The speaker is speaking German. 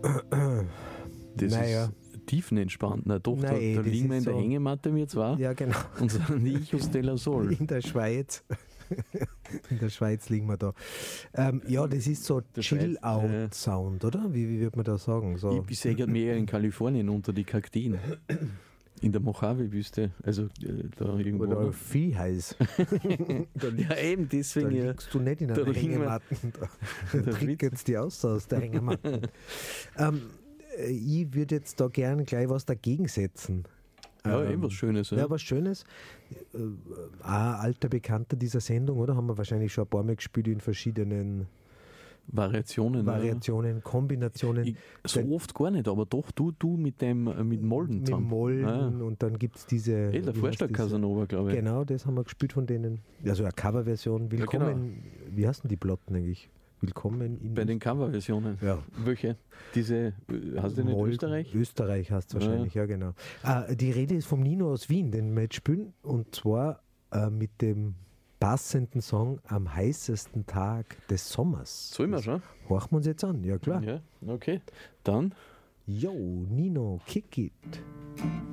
Das ist tiefenentspannt. Na doch, da liegen wir in der Hängematte, wir zwei. Ja, genau. Und sind Hijos de la Sol. In der Schweiz. In der Schweiz liegen wir da. Ja, das ist so Chill-Out-Sound, oder? Wie würde man da sagen? So. Ich sehe gerade mehr in Kalifornien unter die Kakteen. In der Mojave-Wüste, also da irgendwo. Oder viel heiß. Ja, eben, deswegen. Da liegst du nicht in einer Hängematte. Da trickst die aus der Hängematte. Ich würde jetzt da gern gleich was dagegen setzen. Ja, eben was Schönes. Ja, was Schönes. Ein alter Bekannter dieser Sendung, oder? Haben wir wahrscheinlich schon ein paar Mal gespielt in verschiedenen Variationen, Kombinationen. So oft gar nicht, aber doch du mit Molden zusammen. Mit Molden und dann gibt es diese... Der Vorschlag Casanova, glaube ich. Genau, das haben wir gespielt von denen. Also eine Coverversion. Willkommen, ja, genau. Wie heißen die Platten eigentlich? Willkommen in... Bei den Coverversionen? Ja. Welche? Diese, hast du nicht Österreich? Österreich hast du wahrscheinlich, ja genau. Die Rede ist vom Nino aus Wien, den wir jetzt spielen, und zwar mit dem passenden Song Am heißesten Tag des Sommers. Sollen wir schon? Horchen wir uns jetzt an, ja klar. Ja, okay. Dann? Yo, Nino, kick it.